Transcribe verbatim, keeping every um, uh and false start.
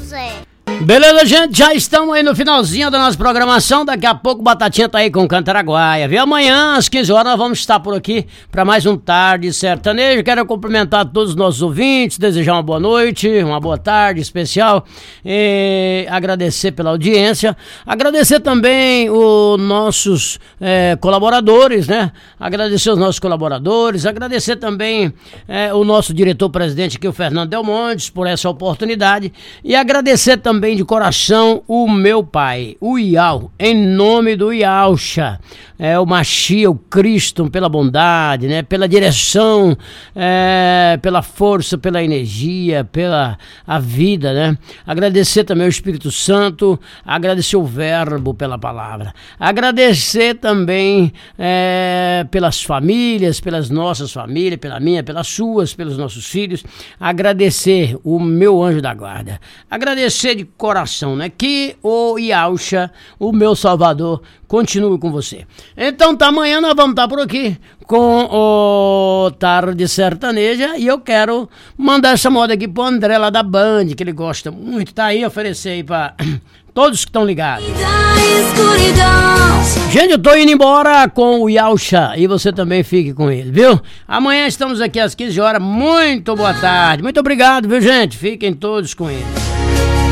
Zé. Beleza, gente? Já estamos aí no finalzinho da nossa programação. Daqui a pouco Batatinha tá aí com Cantaraguaia, viu? Amanhã, às quinze horas, nós vamos estar por aqui para mais um Tarde Sertanejo. Quero cumprimentar todos os nossos ouvintes, desejar uma boa noite, uma boa tarde especial, e agradecer pela audiência, agradecer também os nossos é, colaboradores, né? Agradecer os nossos colaboradores, agradecer também é, o nosso diretor-presidente aqui, o Fernando Del Montes, por essa oportunidade, e agradecer também de coração o meu pai, o Iau, em nome do Iaucha, é, o Machia, o Cristo, pela bondade, né, pela direção, é, pela força, pela energia, pela a vida, né, agradecer também ao Espírito Santo, agradecer o Verbo pela palavra, agradecer também é, pelas famílias, pelas nossas famílias, pela minha, pelas suas, pelos nossos filhos, agradecer o meu anjo da guarda, agradecer de coração, né? Que o Iaucha, o meu Salvador, continue com você. Então, tá, amanhã nós vamos estar por aqui com o Tarde Sertaneja e eu quero mandar essa moda aqui pro André lá da Band, que ele gosta muito. Tá aí, oferecer aí pra todos que estão ligados. Gente, eu tô indo embora com o Iaucha e você também fique com ele, viu? Amanhã estamos aqui às quinze horas. Muito boa tarde. Muito obrigado, viu, gente? Fiquem todos com ele.